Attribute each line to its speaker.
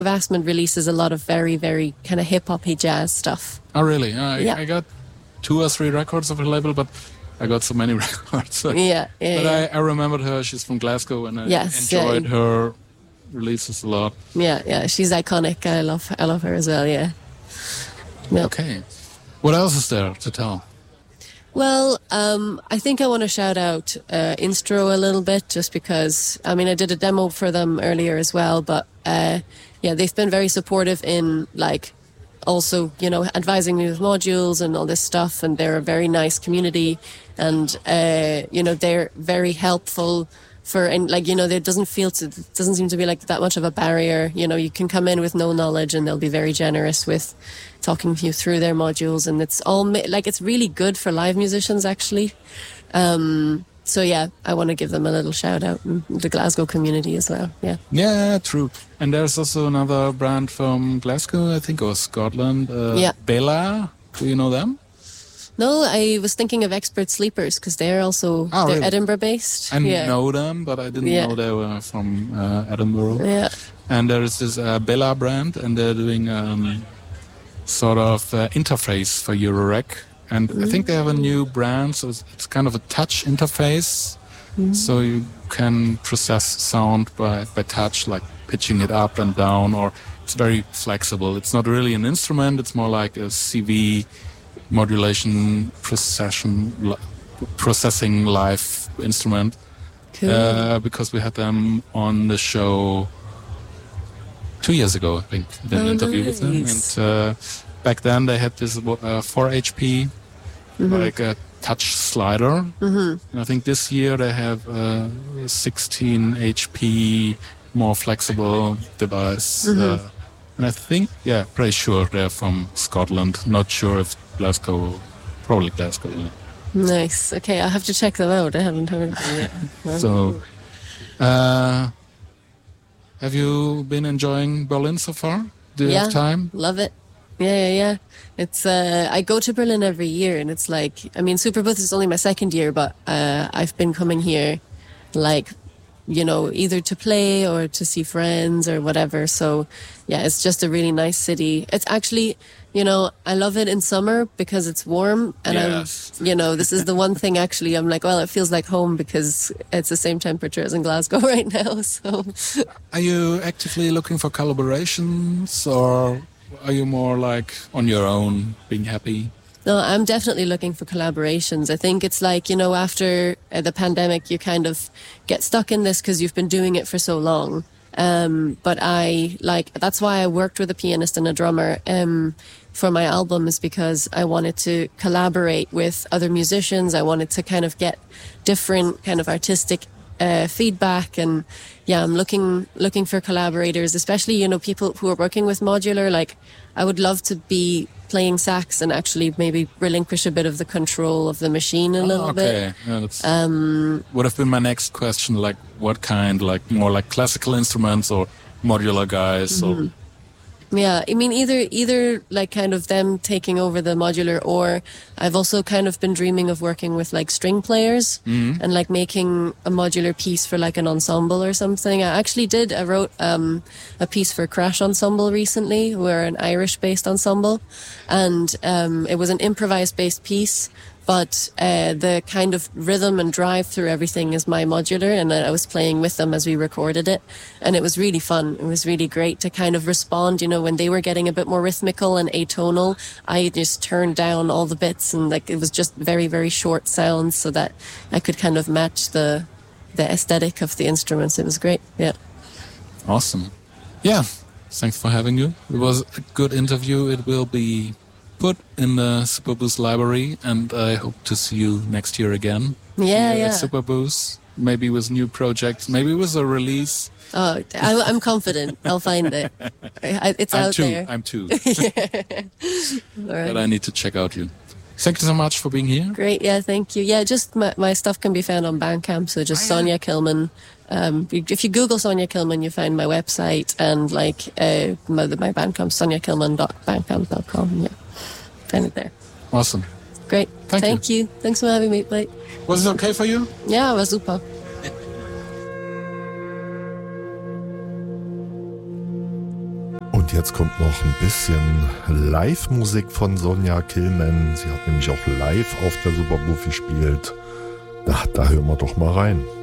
Speaker 1: Vastman releases a lot of very, very kind of hip-hop-y jazz stuff.
Speaker 2: Oh, really?
Speaker 1: Yeah.
Speaker 2: I got 2 or 3 records of her label, but I got so many records. But I remembered her. She's from Glasgow, and I enjoyed her releases a lot.
Speaker 1: Yeah. She's iconic. I love her as well. Yeah.
Speaker 2: Okay. What else is there to tell?
Speaker 1: Well, I think I want to shout out Instro a little bit, just because, I mean, I did a demo for them earlier as well, but they've been very supportive in, like, also, you know, advising me with modules and all this stuff, and they're a very nice community, and, you know, they're very helpful and, like, you know, it doesn't seem to be like that much of a barrier. You know, you can come in with no knowledge and they'll be very generous with talking you through their modules, and it's all like, it's really good for live musicians, actually. So yeah, I want to give them a little shout out, in the Glasgow community as well.
Speaker 2: Yeah, true. And there's also another brand from Glasgow, I think, or Scotland. Bella. Do you know them?
Speaker 1: No, I was thinking of Expert Sleepers, because they're also
Speaker 2: really?
Speaker 1: Edinburgh based.
Speaker 2: I know them, but I didn't know they were from Edinburgh.
Speaker 1: Yeah.
Speaker 2: And there is this Bella brand, and they're doing sort of interface for Eurorack. And I think they have a new brand, so it's kind of a touch interface. So you can process sound by touch, like pitching it up and down, or it's very flexible. It's not really an instrument, it's more like a CV modulation processing live instrument.
Speaker 1: Cool.
Speaker 2: Because we had them on the show 2 years ago, I think, did an interview with them. And back then they had this 4 HP, like a touch slider. And I think this year they have a 16 HP, more flexible device. And I think, pretty sure they're from Scotland. Not sure if Glasgow, probably Glasgow. Yeah.
Speaker 1: Nice. Okay, I'll have to check them out. I haven't heard of them yet.
Speaker 2: So, have you been enjoying Berlin so far? Do you have time?
Speaker 1: Love it. Yeah. It's I go to Berlin every year, and it's like, I mean, Superbooth is only my second year, but I've been coming here, like, you know, either to play or to see friends or whatever. So yeah, it's just a really nice city. It's actually, you know, I love it in summer because it's warm, and you know, this is the one thing actually I'm like, well, it feels like home because it's the same temperature as in Glasgow right now. So
Speaker 2: are you actively looking for collaborations, or are you more like on your own, being happy?
Speaker 1: No, I'm definitely looking for collaborations. I think it's like, you know, after the pandemic, you kind of get stuck in this because you've been doing it for so long. But that's why I worked with a pianist and a drummer for my album, is because I wanted to collaborate with other musicians. I wanted to kind of get different kind of artistic feedback, and I'm looking for collaborators, especially, you know, people who are working with modular. Like, I would love to be playing sax and actually maybe relinquish a bit of the control of the machine a little bit.
Speaker 2: Yeah, that's would have been my next question. Like, what kind? Like, more like classical instruments or modular guys? Or
Speaker 1: Yeah, I mean, either like kind of them taking over the modular, or I've also kind of been dreaming of working with like string players and like making a modular piece for like an ensemble or something. I wrote a piece for Crash Ensemble recently. We're an Irish-based ensemble, and it was an improvised-based piece. But the kind of rhythm and drive through everything is my modular, and I was playing with them as we recorded it, and it was really fun. It was really great to kind of respond, you know, when they were getting a bit more rhythmical and atonal, I just turned down all the bits, and like it was just very, very short sounds so that I could kind of match the aesthetic of the instruments. It was great. Yeah.
Speaker 2: Awesome. Yeah. Thanks for having you. It was a good interview. It will be put in the Superbooth library, and I hope to see you next year again.
Speaker 1: At
Speaker 2: Superbooth, maybe with new projects, maybe with a release.
Speaker 1: Oh, I'm confident I'll find it. It's out there.
Speaker 2: I'm too.
Speaker 1: All right.
Speaker 2: But I need to check out you. Thank you so much for being here.
Speaker 1: Great, yeah, thank you. Yeah, just my stuff can be found on Bandcamp, so just Sonia Killman. If you Google Sonia Killman, you find my website, and like my Bandcamp, soniakillman.bandcamp.com. Yeah. Find it there.
Speaker 2: Awesome.
Speaker 1: Great.
Speaker 2: Thank
Speaker 1: you. Thanks for having me. Bye.
Speaker 2: Was it okay for you?
Speaker 1: Yeah, war super.
Speaker 3: Und jetzt kommt noch ein bisschen Live-Musik von Sonja Killman. Sie hat nämlich auch live auf der Super Bowl gespielt. Da hören wir doch mal rein.